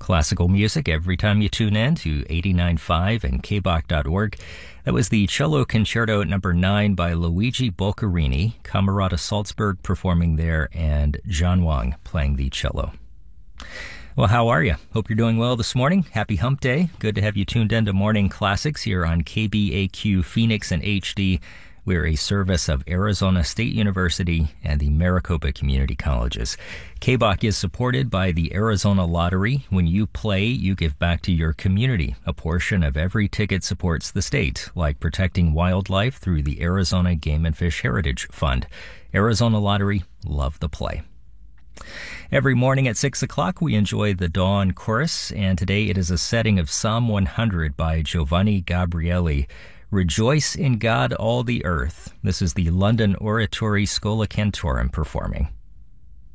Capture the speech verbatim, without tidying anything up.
Classical music every time you tune in to eighty-nine point five and K B O C dot org. That was the Cello Concerto number nine by Luigi Boccherini, Camerata Salzburg performing there, and John Wang playing the cello. Well, how are you? Hope you're doing well this morning. Happy Hump Day. Good to have you tuned in to Morning Classics here on K B A Q Phoenix and H D. We're a service of Arizona State University and the Maricopa Community Colleges. K B O C is supported by the Arizona Lottery. When you play, you give back to your community. A portion of every ticket supports the state, like protecting wildlife through the Arizona Game and Fish Heritage Fund. Arizona Lottery, love the play. Every morning at six o'clock, we enjoy the Dawn Chorus, and today it is a setting of Psalm one hundred by Giovanni Gabrieli. Rejoice in God, all the earth. This is the London Oratory Schola Cantorum performing.